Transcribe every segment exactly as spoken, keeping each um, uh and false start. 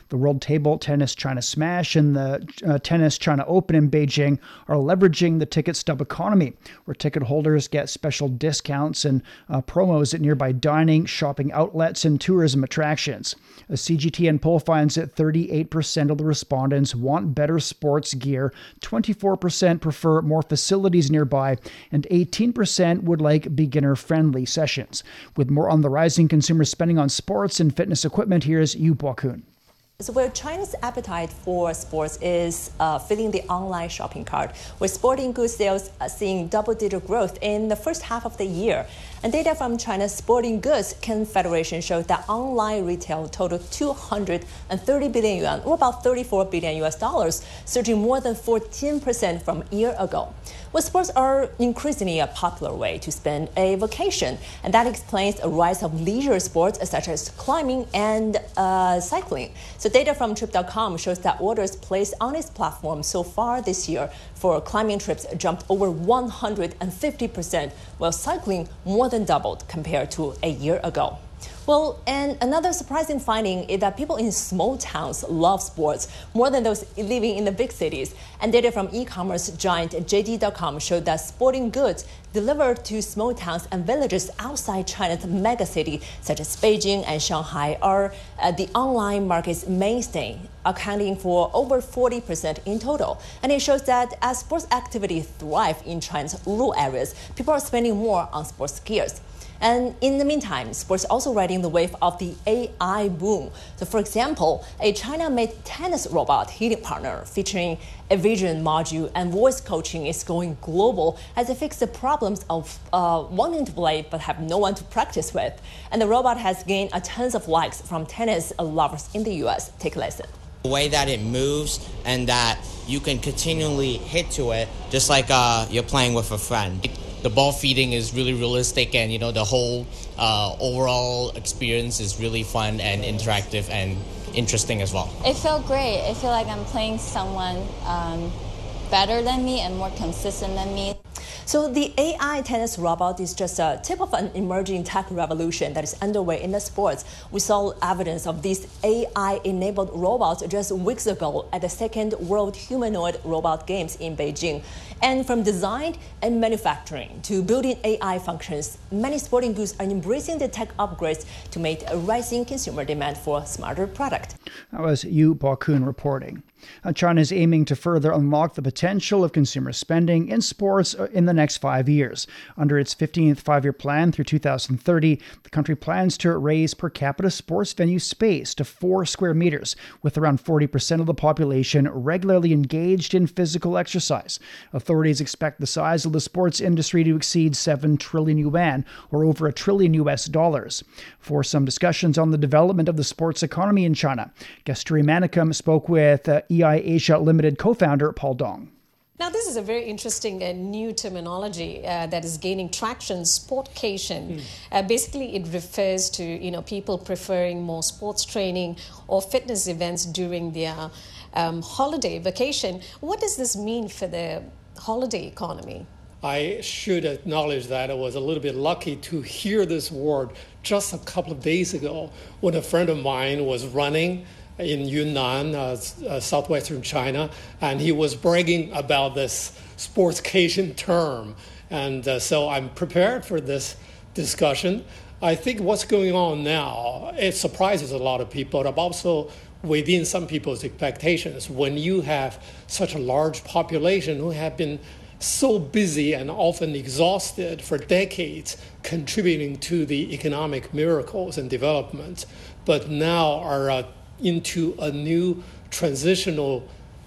The World Table Tennis China Smash and the uh, Tennis China Open in Beijing are leveraging the ticket stub economy, where ticket holders get special discounts and uh, promos at nearby dining, shopping outlets, and tourism attractions. A C G T N poll finds that thirty-eight percent of the respondents want better sports gear, twenty-four percent prefer more facilities nearby, and eighteen percent would like beginner-friendly sessions. With more on the rising consumer spending on sports and fitness equipment, here's Yu Boakun. So where China's appetite for sports is uh, filling the online shopping cart, with sporting goods sales uh, seeing double-digit growth in the first half of the year. And data from China's Sporting Goods Confederation showed that online retail totaled two hundred thirty billion yuan, or about thirty-four billion U S dollars, surging more than fourteen percent from a year ago. Well, sports are increasingly a popular way to spend a vacation, and that explains a rise of leisure sports such as climbing and uh, cycling. So data from trip dot com shows that orders placed on its platform so far this year for climbing trips jumped over one hundred fifty percent, while cycling more than doubled compared to a year ago. Well, and another surprising finding is that people in small towns love sports more than those living in the big cities. And data from e-commerce giant J D dot com showed that sporting goods delivered to small towns and villages outside China's megacity, such as Beijing and Shanghai, are uh, the online market's mainstay, accounting for over forty percent in total. And it shows that as sports activity thrive in China's rural areas, people are spending more on sports gears. And in the meantime, sports also riding the wave of the A I boom. So for example, a China-made tennis robot hitting partner featuring a vision module and voice coaching is going global as it fixes the problems of uh, wanting to play but have no one to practice with. And the robot has gained a tons of likes from tennis lovers in the U S. Take a listen. The way that it moves and that you can continually hit to it, just like uh, you're playing with a friend. The ball feeding is really realistic, and you know the whole uh, overall experience is really fun and interactive and interesting as well. It felt great. I feel like I'm playing someone um, better than me and more consistent than me. So the A I tennis robot is just a tip of an emerging tech revolution that is underway in the sports. We saw evidence of these A I-enabled robots just weeks ago at the second World Humanoid Robot Games in Beijing. And from design and manufacturing to building A I functions, many sporting goods are embracing the tech upgrades to meet a rising consumer demand for smarter product. That was Yu Boakun reporting. Uh, China is aiming to further unlock the potential of consumer spending in sports in the next five years. Under its fifteenth five-year plan through two thousand thirty, the country plans to raise per capita sports venue space to four square meters, with around forty percent of the population regularly engaged in physical exercise. Authorities expect the size of the sports industry to exceed seven trillion yuan, or over a trillion U S dollars. For some discussions on the development of the sports economy in China, Gasturi Manicum spoke with uh, E I Asia Limited co-founder Paul Dong. Now, this is a very interesting and new terminology uh, that is gaining traction, sportcation. Mm. Uh, basically, it refers to, you know, people preferring more sports training or fitness events during their um, holiday vacation. What does this mean for the holiday economy? I should acknowledge that I was a little bit lucky to hear this word just a couple of days ago when a friend of mine was running in Yunnan, uh, uh, southwestern China, and he was bragging about this sportscation term. And uh, so I'm prepared for this discussion. I think what's going on now, it surprises a lot of people, but also within some people's expectations. When you have such a large population who have been so busy and often exhausted for decades contributing to the economic miracles and development, but now are uh, into a new transitional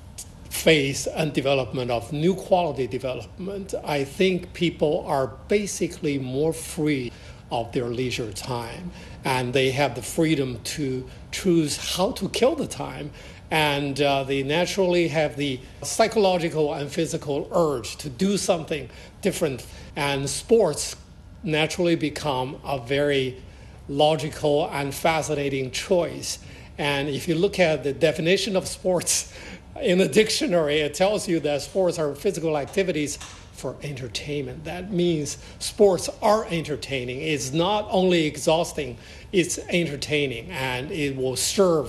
phase and development of new quality development, I think people are basically more free of their leisure time, and they have the freedom to choose how to kill the time, and uh, they naturally have the psychological and physical urge to do something different, and sports naturally become a very logical and fascinating choice. And if you look at the definition of sports in the dictionary, it tells you that sports are physical activities for entertainment. That means sports are entertaining. It's not only exhausting, it's entertaining, and it will serve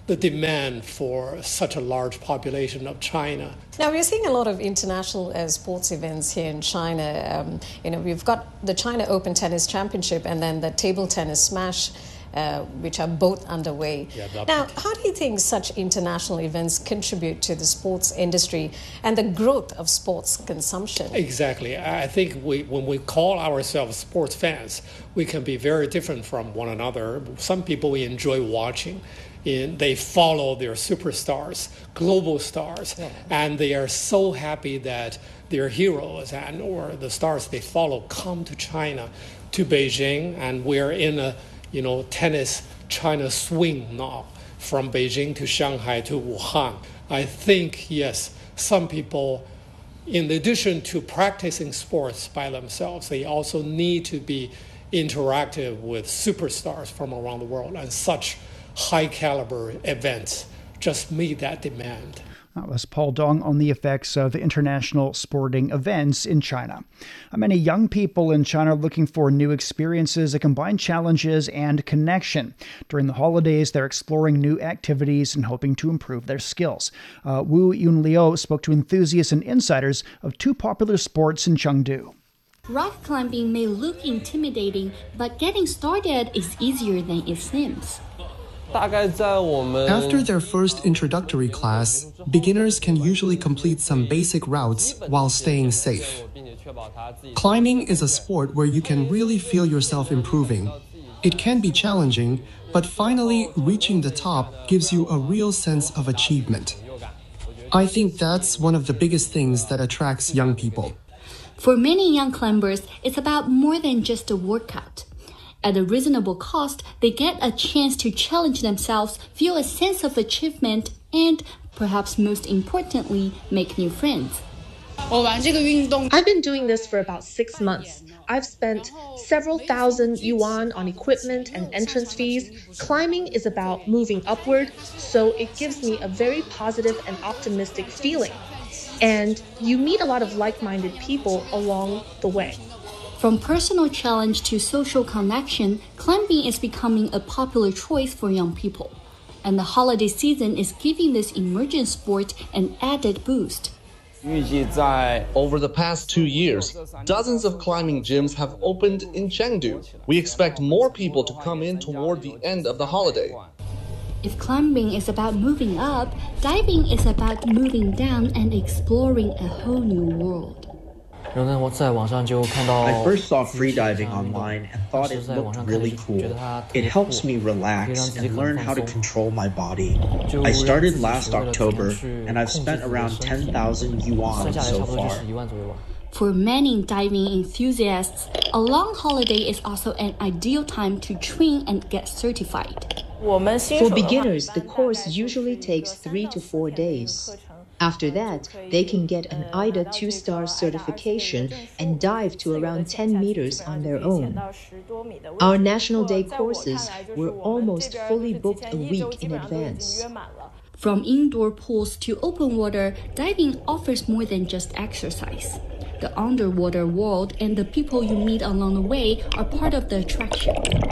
the demand for such a large population of China. Now, we're seeing a lot of international uh, sports events here in China. Um, you know, we've got the China Open Tennis Championship and then the Table Tennis Smash, uh, which are both underway. Yeah, now, how do you think such international events contribute to the sports industry and the growth of sports consumption? Exactly. I think we, when we call ourselves sports fans, we can be very different from one another. Some people we enjoy watching. In, they follow their superstars, global stars, yeah. and they are so happy that their heroes and or the stars they follow come to China, to Beijing, and we're in a you know tennis China swing now from Beijing to Shanghai to Wuhan. I think yes, some people, in addition to practicing sports by themselves, they also need to be interactive with superstars from around the world, and such high caliber events just meet that demand. That was Paul Dong on the effects of international sporting events in China. Many young people in China are looking for new experiences that combine challenges and connection. During the holidays, they're exploring new activities and hoping to improve their skills. Uh, Wu Yunliu spoke to enthusiasts and insiders of two popular sports in Chengdu. Rock climbing may look intimidating, but getting started is easier than it seems. After their first introductory class, beginners can usually complete some basic routes while staying safe. Climbing is a sport where you can really feel yourself improving. It can be challenging, but finally reaching the top gives you a real sense of achievement. I think that's one of the biggest things that attracts young people. For many young climbers, it's about more than just a workout. At a reasonable cost, they get a chance to challenge themselves, feel a sense of achievement, and, perhaps most importantly, make new friends. I've been doing this for about six months. I've spent several thousand yuan on equipment and entrance fees. Climbing is about moving upward, so it gives me a very positive and optimistic feeling. And you meet a lot of like-minded people along the way. From personal challenge to social connection, climbing is becoming a popular choice for young people. And the holiday season is giving this emerging sport an added boost. Over the past two years, dozens of climbing gyms have opened in Chengdu. We expect more people to come in toward the end of the holiday. If climbing is about moving up, diving is about moving down and exploring a whole new world. I first saw freediving online and thought it looked really cool. It helps me relax and learn how to control my body. I started last October and I've spent around ten thousand yuan so far. For many diving enthusiasts, a long holiday is also an ideal time to train and get certified. For beginners, the course usually takes three to four days. After that, they can get an I D A two-star certification and dive to around ten meters on their own. Our National Day courses were almost fully booked a week in advance. From indoor pools to open water, diving offers more than just exercise. The underwater world and the people you meet along the way are part of the attraction.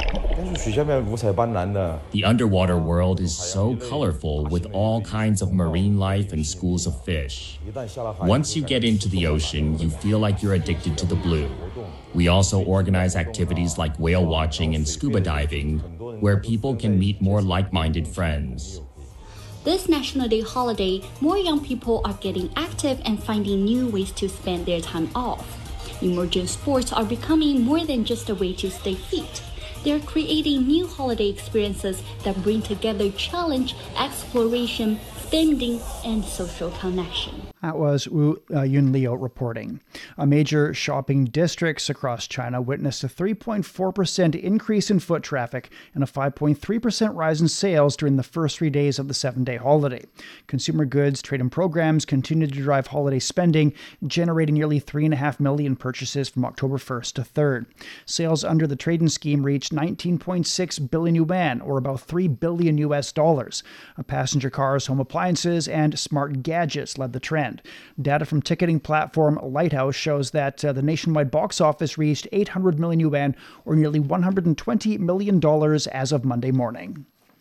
The underwater world is so colorful with all kinds of marine life and schools of fish. Once you get into the ocean, you feel like you're addicted to the blue. We also organize activities like whale watching and scuba diving, where people can meet more like-minded friends. This National Day holiday, more young people are getting active and finding new ways to spend their time off. Emerging sports are becoming more than just a way to stay fit. They're creating new holiday experiences that bring together challenge, exploration, spending, and social connection. That was Wu uh, Yunliu reporting. Uh, major shopping districts across China witnessed a three point four percent increase in foot traffic and a five point three percent rise in sales during the first three days of the seven-day holiday. Consumer goods trade-in programs continued to drive holiday spending, generating nearly three point five million purchases from October first to third. Sales under the trade-in scheme reached nineteen point six billion yuan, or about three billion U S dollars. Uh, passenger cars, home appliances, and smart gadgets led the trend. Data from ticketing platform Lighthouse shows that uh, the nationwide box office reached eight hundred million yuan, or nearly one hundred twenty million dollars as of Monday morning.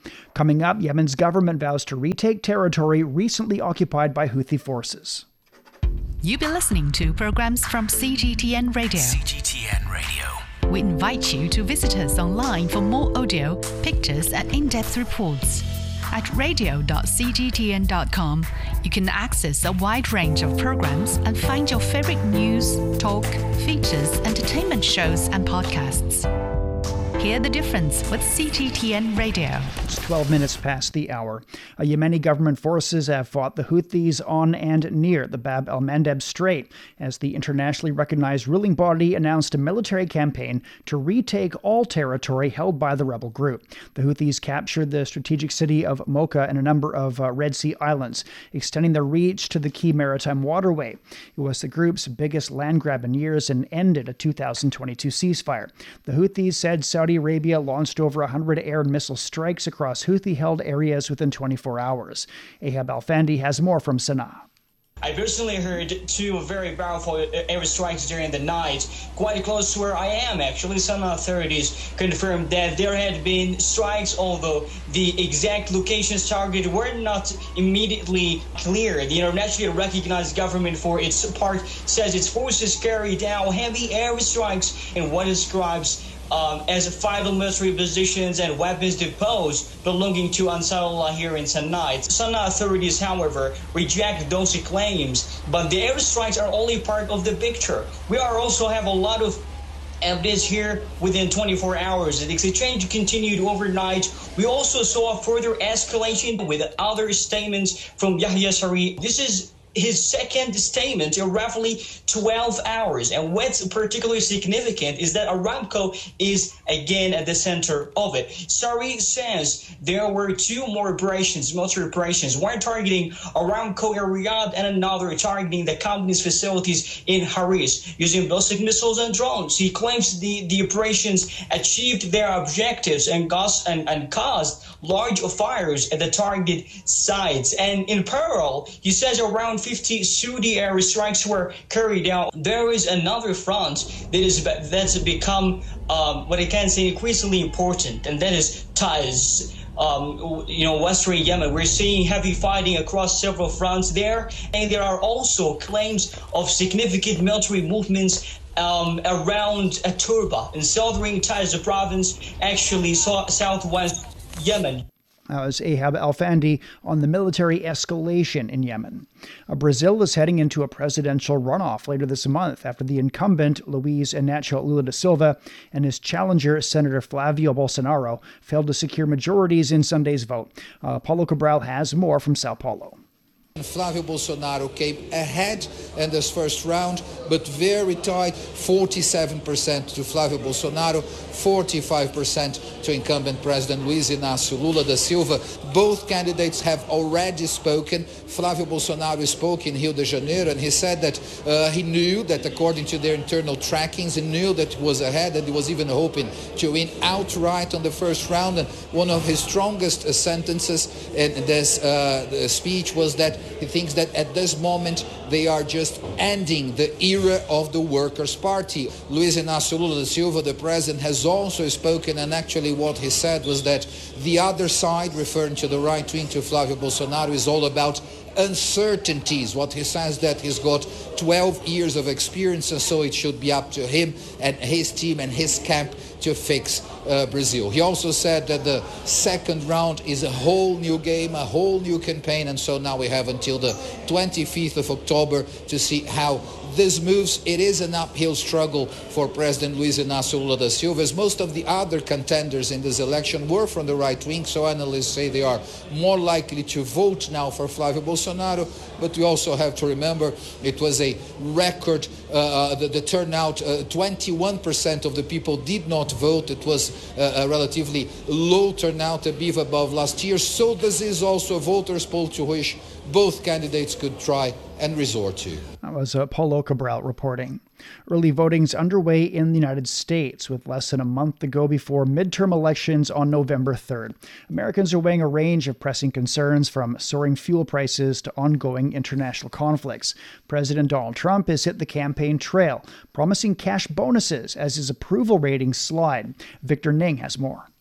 Coming up, Yemen's government vows to retake territory recently occupied by Houthi forces. You've been listening to programs from C G T N Radio. C G T N Radio. We invite you to visit us online for more audio, pictures, and in-depth reports. At radio dot c g t n dot com, you can access a wide range of programs and find your favorite news, talk, features, entertainment shows, and podcasts. Hear the difference with C G T N Radio. It's twelve minutes past the hour. Uh, Yemeni government forces have fought the Houthis on and near the Bab el-Mandeb Strait as the internationally recognized ruling body announced a military campaign to retake all territory held by the rebel group. The Houthis captured the strategic city of Mocha and a number of uh, Red Sea islands, extending their reach to the key maritime waterway. It was the group's biggest land grab in years and ended a two thousand twenty-two ceasefire. The Houthis said Saudi Arabia launched over one hundred air and missile strikes across Houthi-held areas within twenty-four hours. Ahab Al-Fandi has more from Sana'a. I personally heard two very powerful airstrikes during the night, quite close to where I am actually. Some authorities confirmed that there had been strikes, although the exact locations targeted were not immediately clear. The internationally recognized government, for its part, says its forces carried out heavy airstrikes in what it describes Um, as five military positions and weapons depots belonging to Ansarullah here in Sana'a. Sana'a authorities, however, reject those claims, but the airstrikes are only part of the picture. We are also have a lot of evidence here within twenty-four hours. The exchange continued overnight. We also saw a further escalation with other statements from Yahya Saree. This is his second statement in roughly twelve hours. And what's particularly significant is that Aramco is again at the center of it. Saree says there were two more operations, military operations, one targeting Aramco in Riyadh and another targeting the company's facilities in Haris using ballistic missiles and drones. He claims the, the operations achieved their objectives and, caused, and, and caused large fires at the target sites. And in parallel, he says around fifty Saudi airstrikes were carried out. There is another front that is that's become um, what I can say increasingly important, and that is Taiz. Um, you know, Western Yemen. We're seeing heavy fighting across several fronts there, and there are also claims of significant military movements um, around uh, Turba in southern Taiz province, actually so- southwest Yemen. That was Ahab Al-Fandi on the military escalation in Yemen. Uh, Brazil is heading into a presidential runoff later this month after the incumbent, Luiz Inácio Lula da Silva, and his challenger, Senator Flávio Bolsonaro, failed to secure majorities in Sunday's vote. Uh, Paulo Cabral has more from Sao Paulo. Flávio Bolsonaro came ahead in this first round, but very tight, forty-seven percent to Flávio Bolsonaro, forty-five percent to incumbent President Luiz Inácio Lula da Silva. Both candidates have already spoken. Flávio Bolsonaro spoke in Rio de Janeiro, and he said that uh, he knew that according to their internal trackings, he knew that he was ahead, and he was even hoping to win outright on the first round. And one of his strongest uh, sentences in this uh, speech was that he thinks that at this moment they are just ending the era of the Workers' Party. Luiz Inácio Lula da Silva, the president, has also spoken, and actually what he said was that the other side, referring to the right wing, to Flávio Bolsonaro, is all about uncertainties. What he says that he's got twelve years of experience, and so it should be up to him and his team and his camp to fix uh, Brazil. He also said that the second round is a whole new game, a whole new campaign, and so now we have until the twenty-fifth of October to see how this moves. It is an uphill struggle for President Luiz Inácio Lula da Silva, as most of the other contenders in this election were from the right wing, so analysts say they are more likely to vote now for Flávio Bolsonaro. But we also have to remember it was a record, uh, the, the turnout, uh, twenty-one percent of the people did not vote. It was uh, a relatively low turnout, a bit above last year. So this is also a voters' poll to which both candidates could try and resort to. That was uh, Paulo Cabral reporting. Early voting's underway in the United States with less than a month to go before midterm elections on November third. Americans are weighing a range of pressing concerns from soaring fuel prices to ongoing international conflicts. President Donald Trump has hit the campaign trail, promising cash bonuses as his approval ratings slide. Victor Ning has more.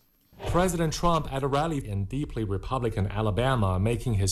President Trump at a rally in deeply Republican Alabama making his